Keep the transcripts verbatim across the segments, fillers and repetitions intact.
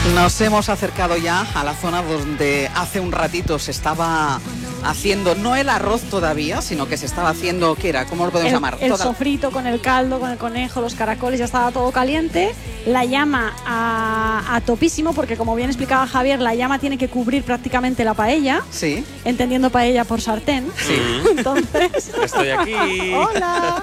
Nos hemos acercado ya a la zona donde hace un ratito se estaba haciendo, no el arroz todavía, sino que se estaba haciendo, ¿qué era? ¿Cómo lo podemos el, llamar? El Toda... sofrito con el caldo, con el conejo, los caracoles, ya estaba todo caliente. La llama a, a topísimo, porque como bien explicaba Javier, la llama tiene que cubrir prácticamente la paella. Sí. Entendiendo paella por sartén. Sí. Entonces... Estoy aquí. ¡Hola!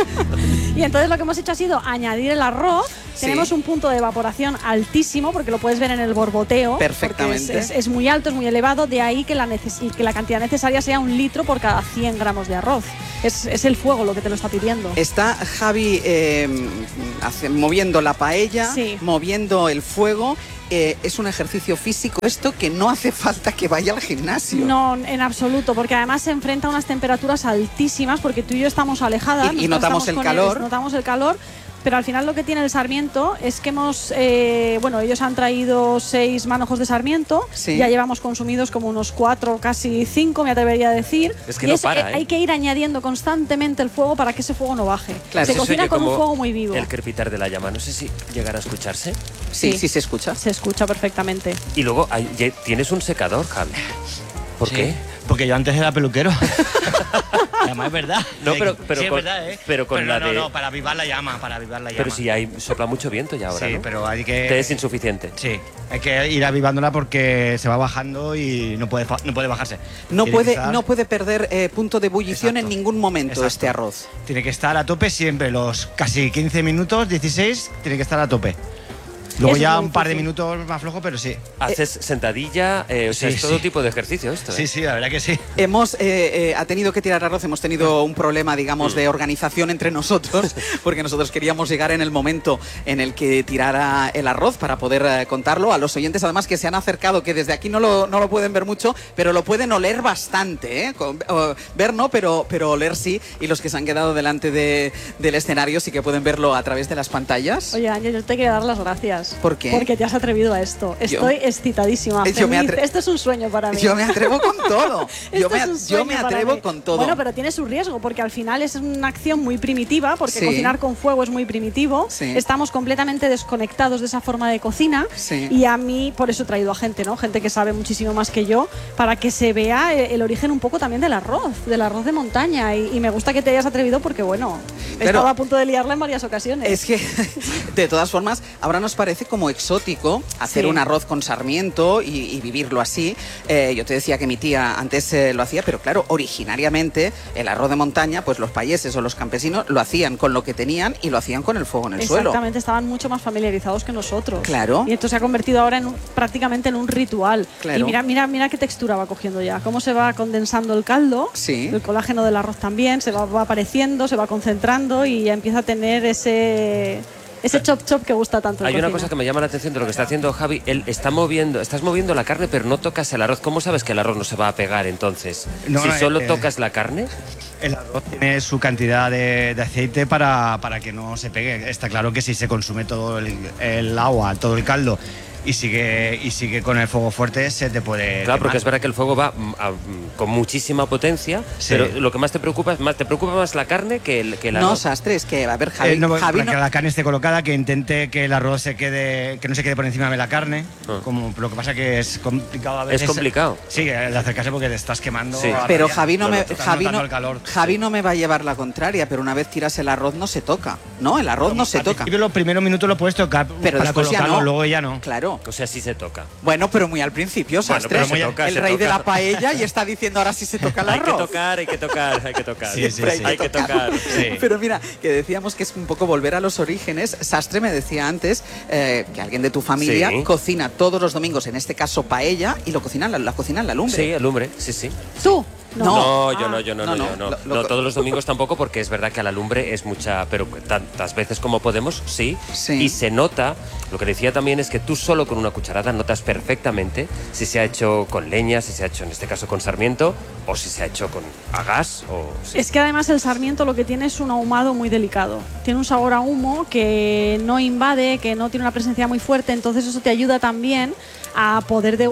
Y entonces lo que hemos hecho ha sido añadir el arroz. Sí. Tenemos un punto de evaporación altísimo, porque lo puedes ver en el borboteo. Perfectamente. Es, es, es muy alto, es muy elevado, de ahí que la, neces- que la cantidad necesaria sea un litro por cada cien gramos de arroz. Es, es el fuego lo que te lo está pidiendo. Está Javi eh, hace, moviendo la paella, sí. moviendo el fuego. Eh, es un ejercicio físico esto que no hace falta que vaya al gimnasio. No, en absoluto, porque además se enfrenta a unas temperaturas altísimas, porque tú y yo estamos alejadas. Y, y notamos el calor. Ellos, notamos el calor. Pero al final lo que tiene el sarmiento es que hemos, eh, bueno, ellos han traído seis manojos de sarmiento, sí. Ya llevamos consumidos como unos cuatro, casi cinco, me atrevería a decir. Es que y no es, para, eh, ¿eh? Hay que ir añadiendo constantemente el fuego para que ese fuego no baje. Claro, se sí, cocina con un fuego muy vivo. El crepitar de la llama, no sé si llegará a escucharse. Sí, sí, sí se escucha. Se escucha perfectamente. Y luego hay, tienes un secador, Javi. ¿Por sí, qué? Porque yo antes era peluquero. Además es verdad. No, pero, pero sí, con, es verdad, ¿eh? pero con pero la no, de... no, para avivar la llama, para avivar la llama. Pero si hay, sopla mucho viento ya ahora, sí, ¿no? pero hay que... Te es insuficiente. Sí, hay que ir avivándola porque se va bajando y no puede, no puede bajarse. No Tiene puede, estar... no puede perder eh, punto de ebullición Exacto. en ningún momento. Exacto. Este arroz. Tiene que estar a tope siempre, los casi quince minutos, dieciséis, tiene que estar a tope. Luego Eso ya es muy un par de difícil. minutos más flojo, pero sí. Haces sentadilla, eh, o sea, Sí, es todo sí. tipo de ejercicio esto, ¿eh? Sí, sí, la verdad que sí. Hemos eh, eh, ha tenido que tirar arroz, hemos tenido un problema, digamos, de organización entre nosotros, porque nosotros queríamos llegar en el momento en el que tirara el arroz para poder eh, contarlo. A los oyentes, además, que se han acercado, que desde aquí no lo, no lo pueden ver mucho, pero lo pueden oler bastante, ¿eh? Con, o, ver no, pero, pero oler sí. Y los que se han quedado delante de, del escenario sí que pueden verlo a través de las pantallas. Oye, Ángel, yo te quiero dar las gracias. ¿Por qué? Porque te has atrevido a esto. Estoy Yo- excitadísima. Yo me feliz. atre- Esto es un sueño para mí. Yo me atrevo con todo. yo Esto me, es un yo sueño me para atrevo mí. con todo. Bueno, pero tiene su riesgo, porque al final es una acción muy primitiva, porque Sí. cocinar con fuego es muy primitivo. Sí. Estamos completamente desconectados de esa forma de cocina. Sí. Y a mí, por eso he traído a gente, ¿no? Gente que sabe muchísimo más que yo, para que se vea el, el origen un poco también del arroz, del arroz de montaña. Y, y me gusta que te hayas atrevido porque, bueno, he Pero- estado a punto de liarla en varias ocasiones. Es que, de todas formas, ahora nos parece como exótico hacer Sí. un arroz con sarmiento y, y vivirlo así. Eh, yo te decía que mi tía antes eh, lo hacía, pero claro, originariamente el arroz de montaña, pues los payeses o los campesinos lo hacían con lo que tenían y lo hacían con el fuego en el suelo. Exactamente, estaban mucho más familiarizados que nosotros. Claro. Y esto se ha convertido ahora en un- prácticamente en un ritual. Claro. Y mira, mira, mira qué textura va cogiendo ya. Cómo se va condensando el caldo. Sí. El colágeno del arroz también se va, va apareciendo, se va concentrando y ya empieza a tener ese ese chop chop que gusta tanto. en Hay una cocina. cosa que me llama la atención de lo que está haciendo Javi. Él está moviendo, estás moviendo la carne, pero no tocas el arroz. ¿Cómo sabes que el arroz no se va a pegar entonces? No, si no, solo eh, tocas la carne. El arroz tiene su cantidad de, de aceite para, para que no se pegue. Está claro que si se consume todo el, el agua, todo el caldo y sigue y sigue con el fuego fuerte, se te puede Claro, porque quemar. es verdad que el fuego va mm, a- mm, con muchísima potencia, Sí. pero lo que más te preocupa es más, te preocupa más la carne que el, que el No, arroz. Sastre, es que, a ver, Javi, Eh, no, Javi para no- que la carne esté colocada, que intente que el arroz se quede, que no se quede por encima de la carne. Ah. Como lo que pasa que es complicado a veces. Es complicado. Sí, el acercarse porque te estás quemando. Sí. a Pero raya. Javi no, Lo me, estás Javi, notando no, el calor. Javi no me va a llevar la contraria, pero una vez tiras el arroz no se toca, ¿no? El arroz no se Al toca. principio, los primeros minutos lo puedes tocar Pero para después ya colocarlo, no. luego ya no. Claro. O sea, sí se toca. Bueno, pero muy al principio, Bueno, Sastre. pero se toca, el se rey de toca. la paella y está diciendo ahora sí se toca el Hay que arroz. tocar, hay que tocar, hay que tocar. Sí, sí, Siempre sí. Hay que tocar. Sí. Pero mira, que decíamos que es un poco volver a los orígenes. Sastre me decía antes eh, que alguien de tu familia Sí. cocina todos los domingos, en este caso paella, y lo cocinan la, la cocina en la lumbre. Sí, el lumbre, sí, sí. ¿Tú? No. No, yo Ah. no, yo no, No, no, no, yo no. lo- lo- No, todos los domingos tampoco, porque es verdad que a la lumbre es mucha, pero tantas veces como podemos, sí. Sí. Y se nota, lo que decía también es que tú solo con una cucharada notas perfectamente si se ha hecho con leña, si se ha hecho en este caso con sarmiento, o si se ha hecho con a gas, o... sí. Es que además el sarmiento lo que tiene es un ahumado muy delicado. Tiene un sabor a humo que no invade, que no tiene una presencia muy fuerte, entonces eso te ayuda también a poder de-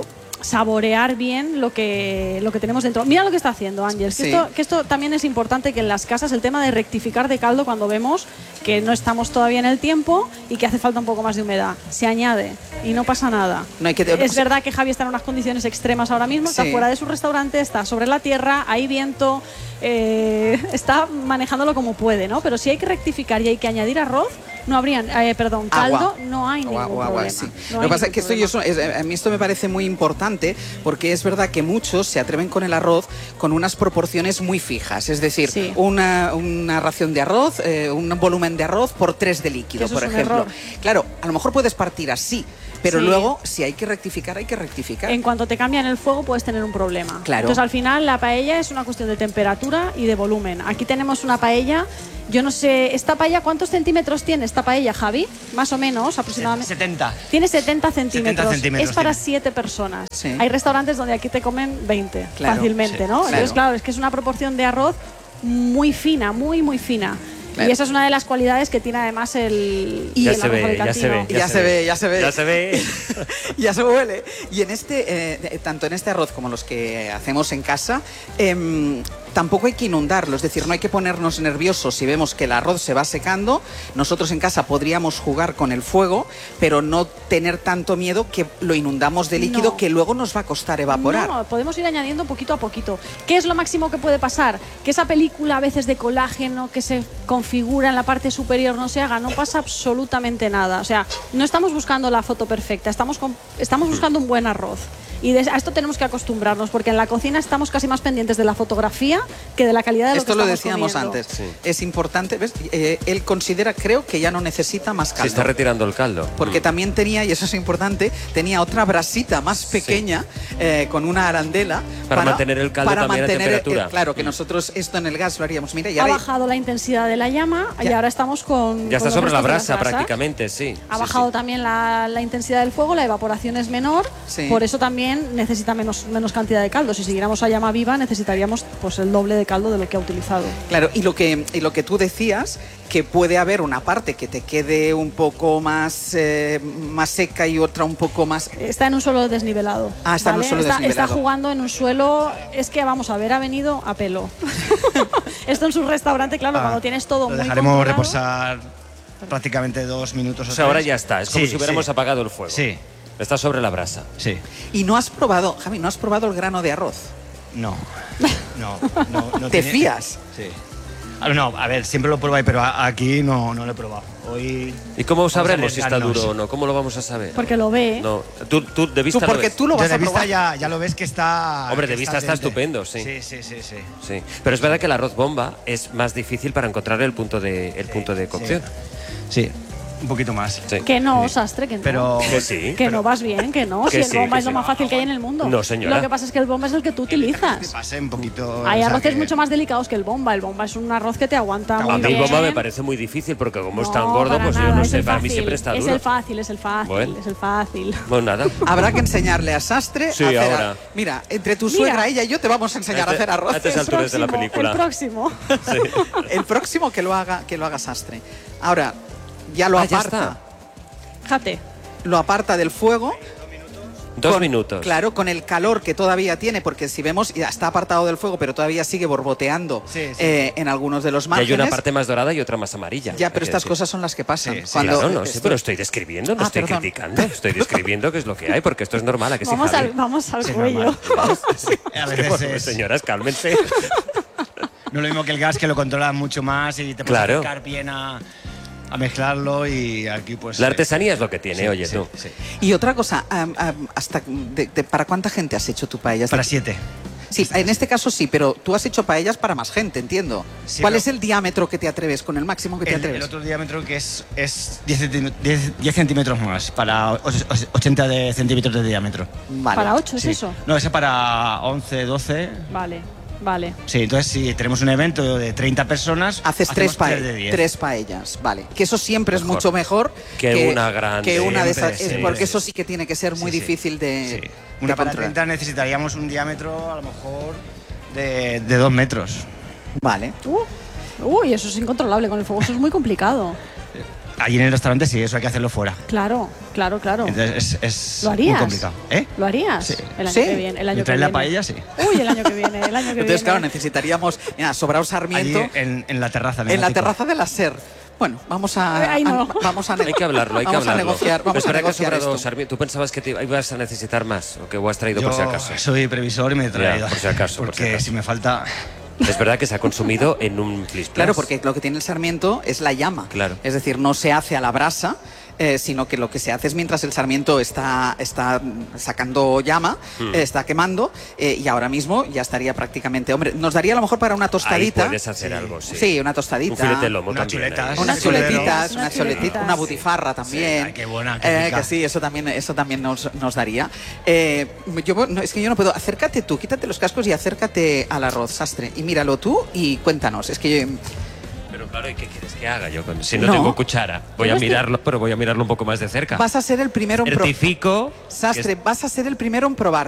saborear bien lo que, lo que tenemos dentro. Mira lo que está haciendo Ángel, Sí. que, esto, que esto también es importante, que en las casas el tema de rectificar de caldo cuando vemos que no estamos todavía en el tiempo y que hace falta un poco más de humedad. Se añade y no pasa nada. No hay que- es verdad que Javi está en unas condiciones extremas ahora mismo, está Sí. fuera de su restaurante, está sobre la tierra, hay viento, eh, está manejándolo como puede, ¿no? Pero si hay que rectificar y hay que añadir arroz, no habrían, eh, perdón, caldo, Agua. no hay ningún Agua, agua, problema. sí. No Lo hay que pasa es ningún que esto, yo problema. so- es- a mí esto me parece muy importante porque es verdad que muchos se atreven con el arroz con unas proporciones muy fijas. Es decir, Sí. una, una ración de arroz, eh, un volumen de arroz por tres de líquido, Que eso por es un ejemplo. error. Claro, a lo mejor puedes partir así, pero Sí. luego si hay que rectificar, hay que rectificar. En cuanto te cambian el fuego puedes tener un problema. Claro. Entonces al final la paella es una cuestión de temperatura y de volumen. Aquí tenemos una paella, yo no sé, ¿esta paella cuántos centímetros tiene esta paella, Javi? Más o menos, aproximadamente. setenta. Tiene setenta centímetros. centímetros es para tiene. siete personas. Sí. Hay restaurantes donde aquí te comen veinte Claro, fácilmente, sí, ¿no? claro. Entonces, claro, es que es una proporción de arroz muy fina, muy, muy fina. Claro. Y esa es una de las cualidades que tiene además el, Y Ya el se arroz ve, ya se ve. alicantino. Ya se ve, ya se ve. Ya se ve. Ya se huele. Y en este, eh, tanto en este arroz como los que hacemos en casa, em, tampoco hay que inundarlo. Es decir, no hay que ponernos nerviosos si vemos que el arroz se va secando. Nosotros en casa podríamos jugar con el fuego, pero no tener tanto miedo que lo inundamos de líquido No. que luego nos va a costar evaporar. No, podemos ir añadiendo poquito a poquito. ¿Qué es lo máximo que puede pasar? Que esa película a veces de colágeno que se configura en la parte superior no se haga, no pasa absolutamente nada. O sea, no estamos buscando la foto perfecta, estamos, con- estamos buscando un buen arroz. Y de- a esto tenemos que acostumbrarnos, porque en la cocina estamos casi más pendientes de la fotografía que de la calidad de lo Esto que lo estamos decíamos comiendo. antes. Sí. Es importante, ¿ves? Eh, él considera, creo, que ya no necesita más Se caldo. está retirando el caldo. Porque Mm. también tenía, y eso es importante, tenía otra brasita más pequeña eh, con una arandela Para mantener el caldo para también a mantener, temperatura. eh, claro, que nosotros esto en el gas lo haríamos. Mira, y Ha ahora bajado la intensidad de la llama y Ya. ahora estamos con. Ya con está los sobre la restos de las brasa brasas. prácticamente, sí. Ha Sí, bajado sí. también la, la intensidad del fuego, la evaporación es menor, Sí. por eso también necesita menos, menos cantidad de caldo. Si siguiéramos a llama viva necesitaríamos pues el doble de caldo de lo que ha utilizado. claro, y lo que y lo que tú decías, que puede haber una parte que te quede un poco más eh, más seca y otra un poco más. Está en un suelo desnivelado. Ah, está en un suelo está, desnivelado. está jugando en un suelo, es que vamos a ver, ha venido a pelo. Esto en su restaurante, claro, Ah, cuando tienes todo lo muy dejaremos controlado. reposar prácticamente dos minutos o O sea, ahora tres. ya está. Es como Sí, si hubiéramos sí. apagado el fuego. Sí, Está sobre la brasa. sí. Y no has probado, Javi, no has probado el grano de arroz. No. No, no, no ¿Te tiene- fías? Sí. Ah, no, a ver, siempre lo pruebo ahí, pero a- aquí no, no lo he probado. Hoy. ¿Y cómo vamos a sabremos si está arriesgarnos. duro o no? ¿Cómo lo vamos a saber? Porque lo ve. No, tú, tú de vista Tú, lo porque ves. tú lo Yo vas de a vista probar. ya, ya lo ves que está. Hombre, de que vista está al dente. estupendo, sí. Sí, sí, sí, sí. Sí. Pero es verdad que el arroz bomba es más difícil para encontrar el punto de, el punto de cocción. Sí, un poquito más. Sí. Que no, sastre, que no. Pero. Que sí. Que no vas bien, que no. Que si el sí, bomba que es lo sí. más fácil que hay en el mundo. No, señora. Lo que pasa es que el bomba es el que tú Que utilizas. pase un poquito. Hay o sea, arroces que- mucho más delicados que el bomba. El bomba es un arroz que te aguanta Te muy A mí bien. el bomba me parece muy difícil porque como es tan No, gordo, para pues yo nada, no es sé, el para mí fácil, siempre está Es duro. el fácil, es el fácil, Bueno. es el fácil. Bueno, nada. Habrá que enseñarle a Sastre Sí, a hacer. ahora. Mira, entre tu Mira. suegra, ella y yo te vamos a enseñar a Este- hacer arroz. a estas El alturas de la próximo, película. El próximo. El próximo que lo haga, que lo haga Sastre. Ahora, ya lo Ah, ya aparta. está. Jate. Lo aparta del fuego. Dos con- minutos. Claro, con el calor que todavía tiene, porque si vemos, ya está apartado del fuego, pero todavía sigue borboteando Sí, sí. eh, en algunos de los Y márgenes. hay una parte más dorada y otra más amarilla. Ya, hay pero que estas decir. cosas son las que pasan. Sí, sí, Cuando- Claro, no, sí, esto- pero estoy describiendo, no Ah, estoy perdón. criticando. Estoy describiendo qué es lo que hay, porque esto es normal. ¿A que sí, Vamos Javi? al, vamos al Sí, cuello. normal. A Es que, veces bueno, es- señoras, cálmense. No es lo mismo que el gas, que lo controla mucho más y te puedes Claro. acercar bien a, a mezclarlo y aquí pues... La eh, artesanía es lo que tiene, sí, oye sí, tú. sí. Y otra cosa, am, am, hasta de- de- ¿para cuánta gente has hecho tu paella? Para siete. Sí, en este caso sí, pero tú has hecho paellas para más gente, entiendo. Sí, ¿Cuál pero- es el diámetro que te atreves, con el máximo que te El, atreves? el otro diámetro que es, es diez, centí- diez- diez centímetros más, para os- os- ochenta de centímetros de diámetro. Vale. Para ocho, ¿es Sí. eso? No, ese para once, doce. Vale, vale. Sí, entonces si tenemos un evento de treinta personas, Haces hacemos tres, pae- de diez. tres paellas, vale. Que eso siempre es Mejor. mucho mejor Que una grande. que una de Siempre, esas, es- siempre. porque eso sí que tiene que ser muy Sí, sí. difícil de, Sí. Una de para controlar. treinta necesitaríamos un diámetro a lo mejor de, de dos metros. Vale. Uh, uy, eso es incontrolable con el fuego, eso es muy complicado. allí en el restaurante sí, eso hay que hacerlo fuera. Claro, claro, claro. Entonces es, es ¿Lo harías? muy complicado. ¿Eh? ¿Lo harías? Sí. El año ¿Sí? que viene. El año ¿Me que traes la viene. paella? Sí. Uy, el año que viene, el año que Entonces, viene. claro, necesitaríamos, mira, Sobrao Sarmiento, Allí en, en la terraza. en la negocito. terraza de la SER. Bueno, vamos a, Ay, no. a- vamos a Hay que hablarlo, hay que vamos hablarlo. a negociar, Pero vamos a espera que negociar sobrado, esto. Sarmiento, ¿tú pensabas que te ibas a necesitar más o que has traído Yo por si acaso? soy previsor y me he traído. por si acaso, por Porque si acaso. si me falta... Es verdad que se ha consumido en un plis plas. Claro, porque lo que tiene el sarmiento es la llama. Claro. Es decir, no se hace a la brasa, eh, sino que lo que se hace es mientras el sarmiento está, está sacando llama, Hmm. eh, está quemando, eh, y ahora mismo ya estaría prácticamente... Hombre, nos daría a lo mejor para una Ahí tostadita. puedes hacer algo, sí. Sí, una tostadita. Un filete de lomo Unas también. chuletas. ¿eh? Unas Sí, chuletitas, sí. una Unas chuletita, chuletitas. una butifarra también. ay, qué buena, qué Eh, rica. que sí, eso también, eso también nos, nos daría. Eh, yo, no, es que yo no puedo. Acércate tú, quítate los cascos y acércate al arroz, Sastre. Y míralo tú y cuéntanos. Es que yo- Pero claro, ¿y qué quieres que haga yo? con- Si no, No. tengo cuchara. Voy Yo a estoy- mirarlo, pero voy a mirarlo un poco más de cerca. vas a ser el primero en probar. Certifico. Sastre, que- vas a ser el primero en probar.